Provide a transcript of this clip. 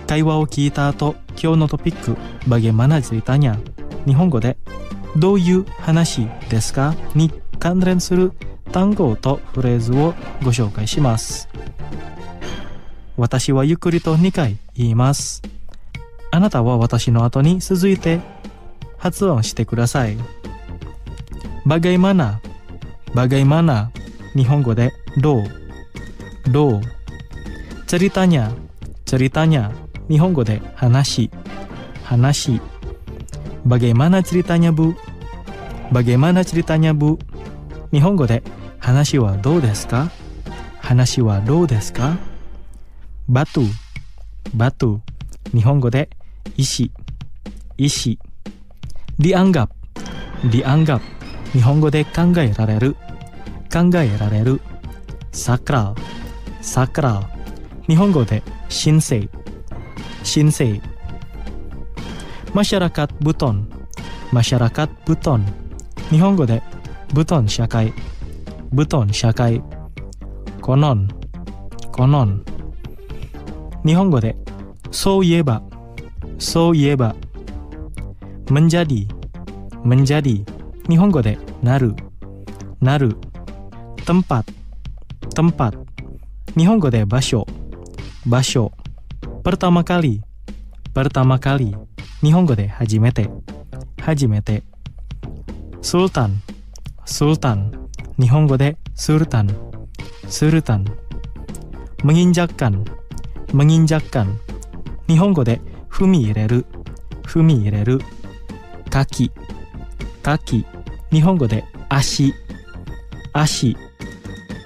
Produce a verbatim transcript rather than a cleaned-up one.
会話を聞いた後、今日のトピック、bagaimana ceritanya? 日本語で、どういう話ですかに関連する単語とフレーズをご紹介します。私はゆっくりとにかい言います。あなたは私の後に続いて発音してください。bagaimana bagaimana 日本語でどうどう ceritanya ceritanya 日本語で話話 bagaimana ceritanya bu bagaimana ceritanya bu 日本語で話はどうですか話はどうですか batu batu 日本語で石石 dianggap dianggap 日本語で考えられる考えられる sakral sakral 日本語で神聖神聖 masyarakat Buton masyarakat Buton 日本語でブトン社会ブトン社会 konon konon 日本語でそういえばそういえば menjadi menjadi 日本語でなるなる tempat tempat 日本語で場所場所 pertama kali pertama kali 日本語で初めて初めて sultan sultan 日本語でスルタンスルタン menginjakkan menginjakkan 日本語で踏み入れる踏み入れる kaki kaki 日本語で足足